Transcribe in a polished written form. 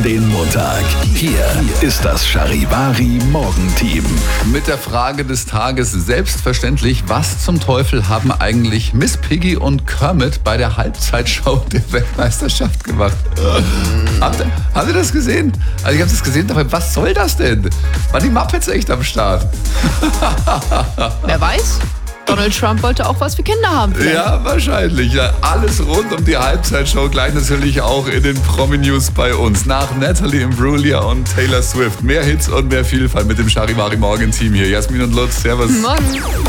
Den Montag. Hier ist das Charivari Morgenteam. Mit der Frage des Tages selbstverständlich, was zum Teufel haben eigentlich Miss Piggy und Kermit bei der Halbzeitshow der Weltmeisterschaft gemacht? Habt ihr das gesehen? Also ich habe das gesehen, aber was soll das denn? Waren die Muppets echt am Start? Wer weiß? Donald Trump wollte auch was für Kinder haben. Vielleicht. Ja, wahrscheinlich. Ja, alles rund um die Halbzeitshow. Gleich natürlich auch in den Promi-News bei uns. Nach Natalie Imbruglia und Taylor Swift. Mehr Hits und mehr Vielfalt mit dem Charivari Morgenteam hier. Jasmin und Lutz, servus. Morgen.